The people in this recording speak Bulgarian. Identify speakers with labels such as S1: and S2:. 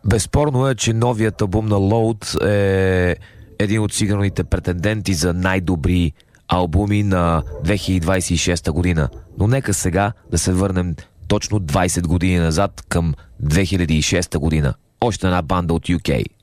S1: Безспорно е, че новият албум на Load е един от сигурните претенденти за най-добри албуми на 2026 година. Но нека сега да се върнем точно 20 години назад към 2006 година. Още една банда от UK.